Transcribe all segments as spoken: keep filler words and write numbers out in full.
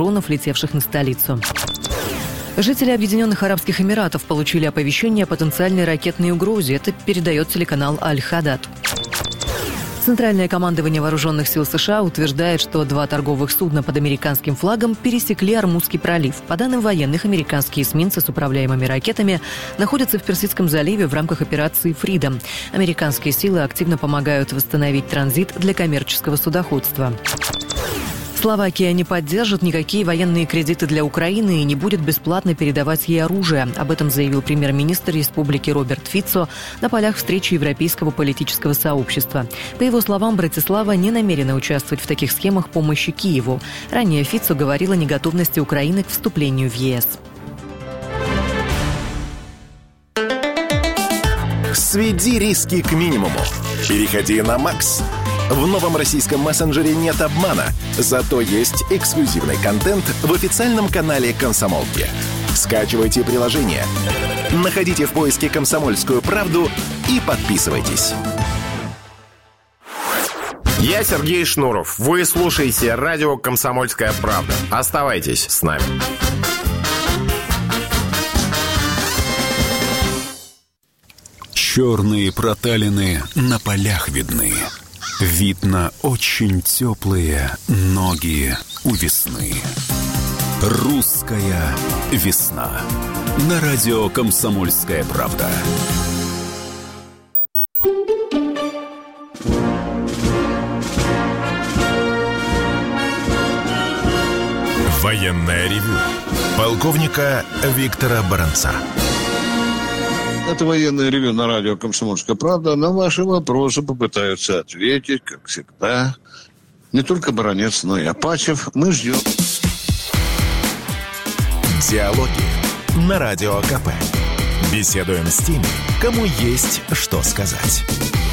дронов, летевших на столицу. Жители Объединенных Арабских Эмиратов получили оповещение о потенциальной ракетной угрозе. Это передает телеканал Аль-Хадад. Центральное командование Вооруженных сил США утверждает, что два торговых судна под американским флагом пересекли Ормузский пролив. По данным военных, американские эсминцы с управляемыми ракетами находятся в Персидском заливе в рамках операции «Фридом». Американские силы активно помогают восстановить транзит для коммерческого судоходства. Словакия не поддержит никакие военные кредиты для Украины и не будет бесплатно передавать ей оружие. Об этом заявил премьер-министр республики Роберт Фицо на полях встречи Европейского политического сообщества. По его словам, Братислава не намерена участвовать в таких схемах помощи Киеву. Ранее Фицо говорил о неготовности Украины к вступлению в ЕС. Сведи риски к минимуму. Переходи на Макс. В новом российском мессенджере нет обмана, зато есть эксклюзивный контент в официальном канале «Комсомолки». Скачивайте приложение, находите в поиске «Комсомольскую правду» и подписывайтесь. Я Сергей Шнуров. Вы слушаете радио «Комсомольская правда». Оставайтесь с нами. Черные проталины на полях видны. Видно очень теплые ноги у весны. Русская весна. На радио «Комсомольская правда». Военное ревю полковника Виктора Баранца. Это военное ревю на радио «Комсомольская правда». На ваши вопросы попытаются ответить, как всегда, не только Баранец, но и Апачев. Мы ждем. Диалоги на Радио КП. Беседуем с теми, кому есть что сказать.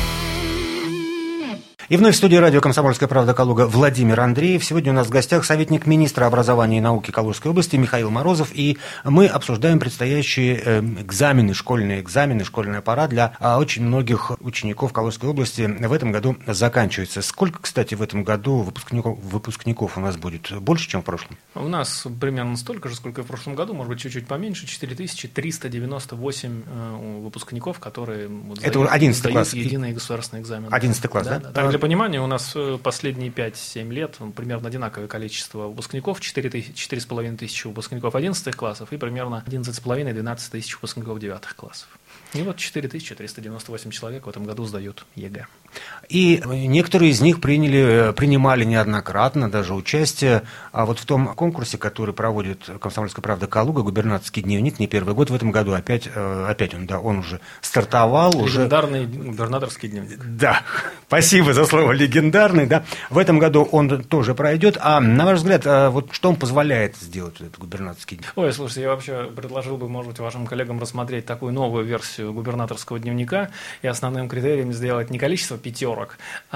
И вновь в студии радио «Комсомольская правда» Калуга Владимир Андреев. Сегодня у нас в гостях советник министра образования и науки Калужской области Михаил Морозов. И мы обсуждаем предстоящие экзамены, школьные экзамены, школьная пора для очень многих учеников Калужской области в этом году заканчивается. Сколько, кстати, в этом году выпускников, выпускников у нас будет? Больше, чем в прошлом? У нас примерно столько же, сколько и в прошлом году, может быть, чуть-чуть поменьше. четыре тысячи триста девяносто восемь выпускников, которые вот это сдают, одиннадцатый класс. Единый государственный экзамен. одиннадцатый класс, да? да? да. Для понимания, у нас последние пять-семь лет примерно одинаковое количество выпускников, четыре с половиной тысячи выпускников одиннадцатых классов и примерно одиннадцать с половиной - двенадцать тысяч выпускников девятых классов. И вот четыре тысячи триста девяносто восемь человек в этом году сдают ЕГЭ. И некоторые из них приняли, принимали неоднократно даже участие а вот в том конкурсе, который проводит «Комсомольская правда» Калуга, губернаторский дневник, не первый год, в этом году опять, опять он, да, он уже стартовал. Легендарный уже... губернаторский дневник. Да, спасибо за слово «легендарный». Да. В этом году он тоже пройдет. А на ваш взгляд, вот что он позволяет сделать, этот губернаторский дневник? Ой, слушайте, я вообще предложил бы, может быть, вашим коллегам рассмотреть такую новую версию губернаторского дневника, и основным критерием сделать не количество пятерок,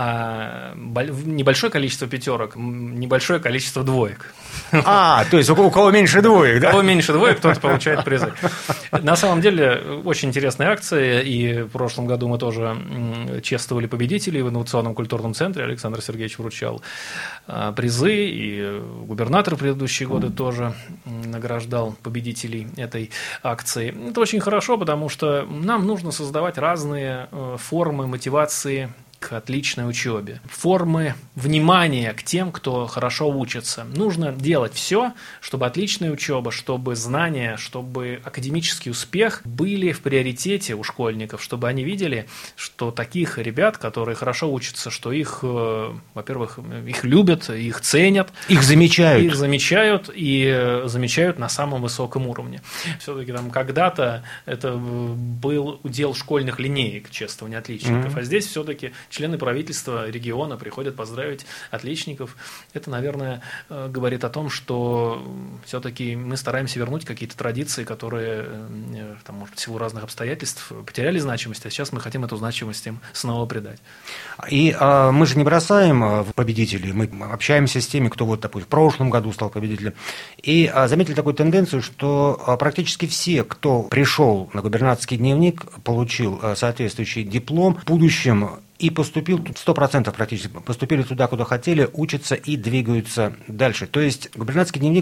а небольшое количество пятерок, небольшое количество двоек. А, то есть у кого меньше двоек, да? У кого меньше двоек, тот получает призы. На самом деле, очень интересная акция, и в прошлом году мы тоже чествовали победителей в инновационном культурном центре. Александр Сергеевич вручал призы, и губернатор в предыдущие годы тоже награждал победителей этой акции. Это очень хорошо, потому что нам нужно создавать разные формы мотивации к отличной учебе, формы внимания к тем, кто хорошо учится. Нужно делать все, чтобы отличная учеба, чтобы знания, чтобы академический успех были в приоритете у школьников, чтобы они видели, что таких ребят, которые хорошо учатся, что их, во-первых, их любят, их ценят. Их замечают. Их замечают и замечают на самом высоком уровне. Все-таки там когда-то это был удел школьных линеек, чествования отличников, mm-hmm. а здесь все-таки члены правительства региона приходят поздравить отличников. Это, наверное, говорит о том, что все-таки мы стараемся вернуть какие-то традиции, которые, там, может, в силу разных обстоятельств потеряли значимость, а сейчас мы хотим эту значимость им снова придать. И а, мы же не бросаем победителей, мы общаемся с теми, кто, вот, допустим, в прошлом году стал победителем. И а, заметили такую тенденцию, что а, практически все, кто пришел на губернаторский дневник, получил а, соответствующий диплом, в будущем и поступил, тут сто процентов практически, поступили туда, куда хотели, учатся и двигаются дальше. То есть губернаторский дневник